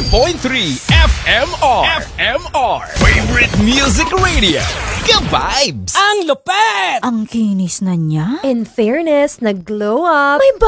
FMR. FMR. Favorite Music Radio. Ka-vibes! Ang lupet! Ang kinis na niya. In fairness, nag-glow up. May